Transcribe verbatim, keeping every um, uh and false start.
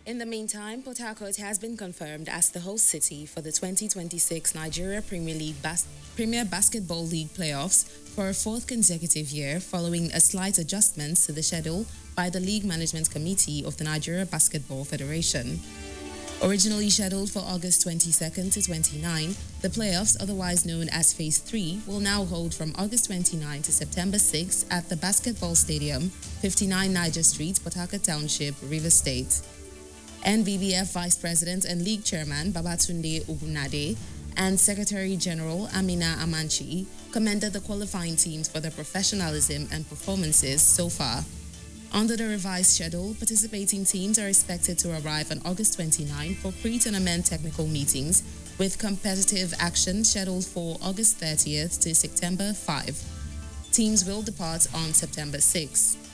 In the meantime, Port Harcourt has been confirmed as the host city for the twenty twenty-six Nigeria Premier League Bas- Premier Basketball League playoffs for a fourth consecutive year following a slight adjustment to the schedule by the League Management Committee of the Nigeria Basketball Federation. Originally scheduled for August twenty-second to twenty-ninth, the playoffs, otherwise known as Phase three, will now hold from August twenty-ninth to September sixth at the Basketball Stadium, fifty-nine Niger Street, Port Harcourt Township, Rivers State. N B B F Vice President and League Chairman Babatunde Ogunade and Secretary General Amina Amanchi commended the qualifying teams for their professionalism and performances so far. Under the revised schedule, participating teams are expected to arrive on August twenty-ninth for pre-tournament technical meetings, with competitive action scheduled for August thirtieth to September fifth. Teams will depart on September sixth.